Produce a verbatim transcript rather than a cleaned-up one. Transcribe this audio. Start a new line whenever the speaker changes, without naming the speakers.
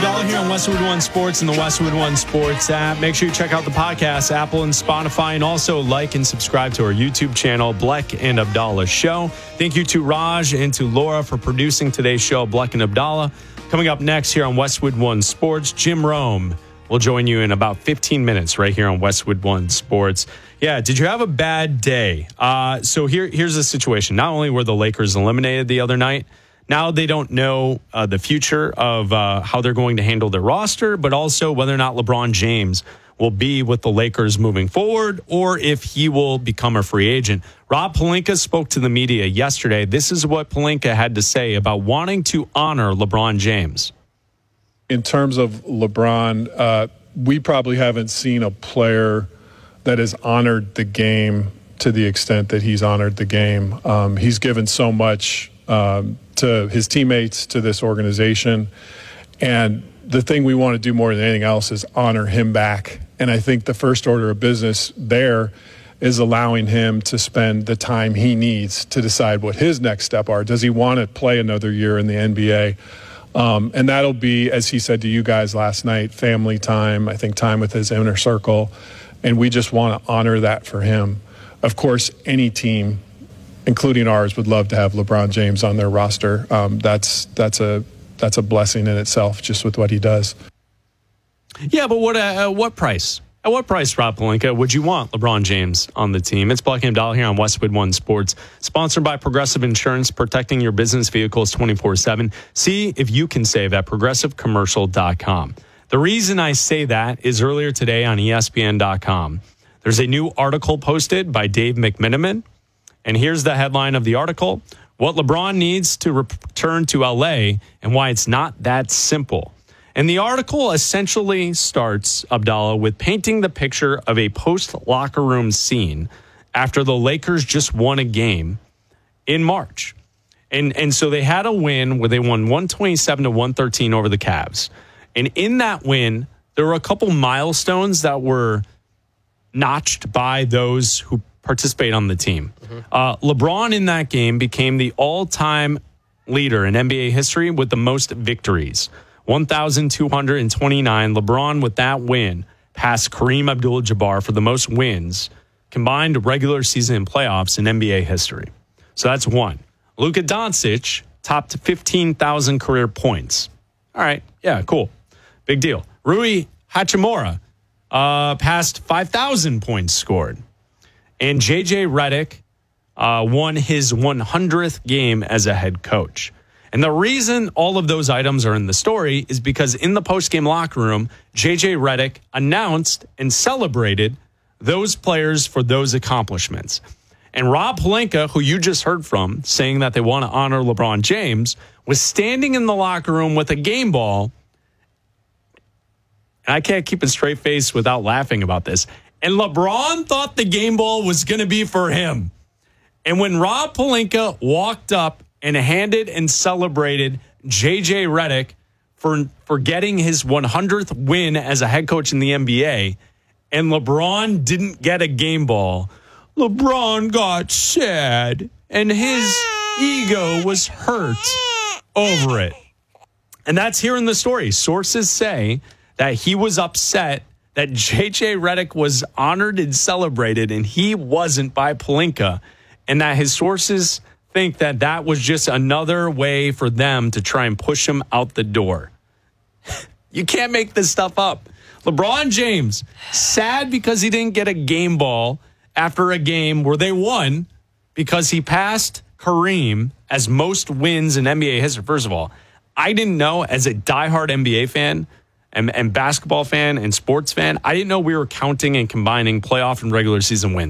Abdallah here on Westwood One Sports and the Westwood One Sports app. Make sure you check out the podcast, Apple and Spotify, and also like and subscribe to our YouTube channel, Bleck and Abdallah Show. Thank you to Raj and to Laura for producing today's show, Bleck and Abdallah. Coming up next here on Westwood One Sports, Jim Rome will join you in about fifteen minutes right here on Westwood One Sports. Yeah, did you have a bad day? Uh, so here, here's the situation. Not only were the Lakers eliminated the other night, now they don't know uh, the future of uh, how they're going to handle their roster, but also whether or not LeBron James will be with the Lakers moving forward or if he will become a free agent. Rob Pelinka spoke to the media yesterday. This is what Pelinka had to say about wanting to honor LeBron James.
In terms of LeBron, uh, we probably haven't seen a player that has honored the game to the extent that he's honored the game. Um, he's given so much um, to his teammates, to this organization. And the thing we want to do more than anything else is honor him back. And I think the first order of business there is allowing him to spend the time he needs to decide what his next step are. Does he want to play another year in the N B A? Um, and that'll be, as he said to you guys last night, family time, I think time with his inner circle. And we just want to honor that for him. Of course, any team, including ours, would love to have LeBron James on their roster. Um, that's that's a that's a blessing in itself, just with what he does.
Yeah, but what uh, what price? At what price, Rob Pelinka, would you want LeBron James on the team? It's Bleck and Abdallah here on Westwood One Sports, sponsored by Progressive Insurance, protecting your business vehicles twenty-four seven. See if you can save at progressive commercial dot com. The reason I say that is earlier today on E S P N dot com, there's a new article posted by Dave McMenamin. And here's the headline of the article: what LeBron needs to return to L A and why it's not that simple. And the article essentially starts, Abdallah, with painting the picture of a post-locker room scene after the Lakers just won a game in March. And and so they had a win where they won one twenty-seven to one thirteen over the Cavs. And in that win, there were a couple milestones that were notched by those who participate on the team. Mm-hmm. Uh, LeBron in that game became the all-time leader in N B A history with the most victories. one thousand two hundred twenty-nine. LeBron, with that win, passed Kareem Abdul-Jabbar for the most wins, combined regular season and playoffs in N B A history. So that's one. Luka Doncic topped fifteen thousand career points. All right. Yeah, cool. Big deal. Rui Hachimura uh, passed five thousand points scored. And J J Redick uh, won his one hundredth game as a head coach. And the reason all of those items are in the story is because in the postgame locker room, J J Redick announced and celebrated those players for those accomplishments. And Rob Pelinka, who you just heard from, saying that they want to honor LeBron James, was standing in the locker room with a game ball. And I can't keep a straight face without laughing about this. And LeBron thought the game ball was going to be for him. And when Rob Pelinka walked up and handed and celebrated J J Redick for, for getting his one hundredth win as a head coach in the N B A, and LeBron didn't get a game ball, LeBron got sad, and his ego was hurt over it. And that's here in the story. Sources say that he was upset that J J Redick was honored and celebrated, and he wasn't by Pelinka, and that his sources think that that was just another way for them to try and push him out the door. You can't make this stuff up. LeBron James, sad because he didn't get a game ball after a game where they won because he passed Kareem as most wins in N B A history. First of all, I didn't know, as a diehard N B A fan and, and basketball fan and sports fan, I didn't know we were counting and combining playoff and regular season wins.